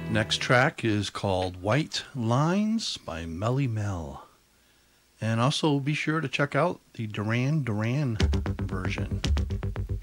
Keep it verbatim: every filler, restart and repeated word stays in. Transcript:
Next track is called White Lines by Melly Mel. And also be sure to check out the Duran Duran version.